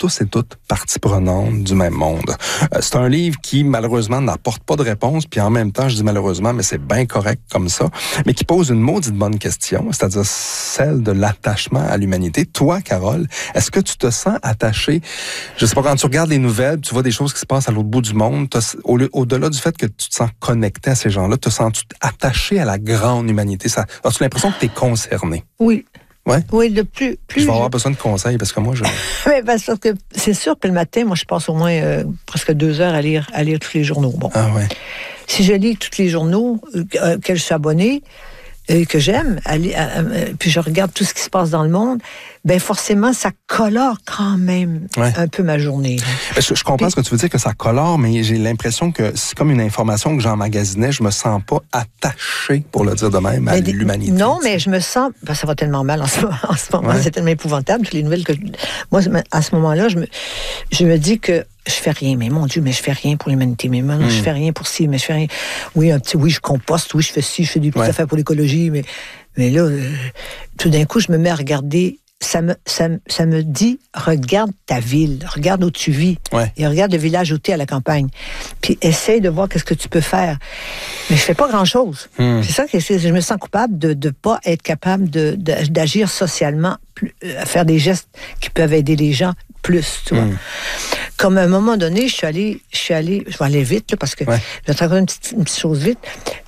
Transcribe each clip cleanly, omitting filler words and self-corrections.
tous et toutes partie prenante du même monde. C'est un livre qui, malheureusement, n'apporte pas de réponse, puis en même temps, je dis malheureusement, mais c'est bien correct comme ça, mais qui pose une maudite bonne question, c'est-à-dire celle de l'attachement à l'humanité. Toi, Carole, est-ce que tu te sens attachée? Je sais pas, quand tu regardes les nouvelles, tu vois des choses qui se passent à l'autre bout du monde, au-delà du fait que tu te sens connecté à ces gens-là, te sens-tu attaché à la grande humanité? As-tu l'impression que tu es concerné? Oui. Ouais? Oui, le plus je vais avoir besoin de conseils parce que moi, Mais parce que c'est sûr que le matin, moi, je passe au moins presque 2 heures à lire tous les journaux. Bon. Ah ouais. Si je lis tous les journaux auxquels je suis abonnée, que j'aime, puis je regarde tout ce qui se passe dans le monde, ben forcément, ça colore quand même un peu ma journée. Je comprends ce que tu veux dire, que ça colore, mais j'ai l'impression que c'est comme une information que j'emmagasinais, je me sens pas attaché, pour le dire de même, à l'humanité. Non, mais je me sens... Ben, ça va tellement mal en ce moment, c'est tellement épouvantable, toutes les nouvelles que... Moi, à ce moment-là, je me dis que je fais rien, mais mon Dieu, mais je fais rien pour l'humanité, mais moi, je fais rien pour ci, mais je fais rien. Oui, je composte, oui, je fais ci, je fais des petites affaires pour l'écologie, mais là, tout d'un coup, je me mets à regarder, ça me dit, regarde ta ville, regarde où tu vis, et regarde le village où tu es à la campagne, puis essaye de voir qu'est-ce que tu peux faire. Mais je fais pas grand-chose. C'est ça que je me sens coupable de pas être capable d'agir socialement, à faire des gestes qui peuvent aider les gens plus, tu vois. Comme à un moment donné, je suis allée, je vais aller vite, là, parce que je vais te raconter une petite chose vite.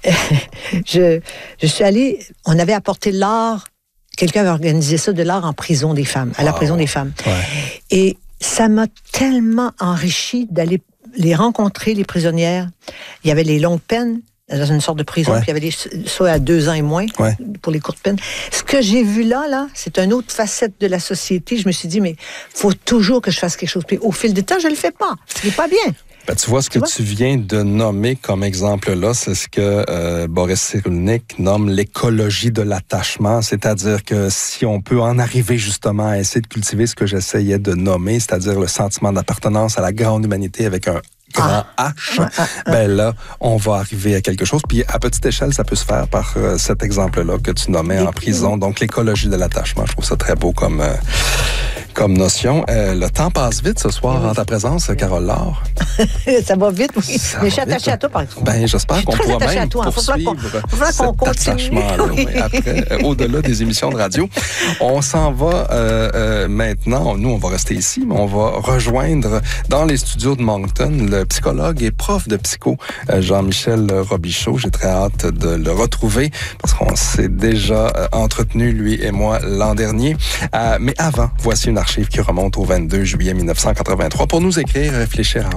je suis allée, on avait apporté l'art, quelqu'un avait organisé ça, de l'art en prison des femmes, à la prison des femmes. Et ça m'a tellement enrichi d'aller les rencontrer, les prisonnières. Il y avait les longues peines, dans une sorte de prison, puis il y avait soit à 2 ans et moins, pour les courtes peines. Ce que j'ai vu là, c'est une autre facette de la société. Je me suis dit, mais faut toujours que je fasse quelque chose. Puis au fil du temps, je le fais pas. Ce n'est pas bien. Ben, tu vois, ce que tu viens de nommer comme exemple-là, c'est ce que Boris Cyrulnik nomme l'écologie de l'attachement. C'est-à-dire que si on peut en arriver justement à essayer de cultiver ce que j'essayais de nommer, c'est-à-dire le sentiment d'appartenance à la grande humanité avec un grand H, ben là, on va arriver à quelque chose. Puis à petite échelle, ça peut se faire par cet exemple-là que tu nommais en prison. Donc l'écologie de l'attachement, je trouve ça très beau comme notion. Le temps passe vite ce soir en ta présence, Carole Laure. Ça va vite, oui. Mais je suis attachée à toi, par exemple. Ben, j'espère qu'on pourra même poursuivre cet attachement-là. Après, au-delà des émissions de radio. On s'en va maintenant. Nous, on va rester ici, mais on va rejoindre dans les studios de Moncton le psychologue et prof de psycho, Jean-Michel Robichaud. J'ai très hâte de le retrouver parce qu'on s'est déjà entretenu, lui et moi, l'an dernier. Mais avant, voici une archive qui remonte au 22 juillet 1983. Pour nous écrire, réfléchir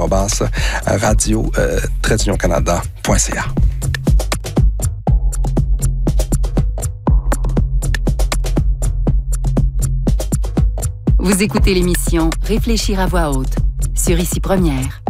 @radio-canada.ca. Vous écoutez l'émission Réfléchir à voix haute sur Ici Première.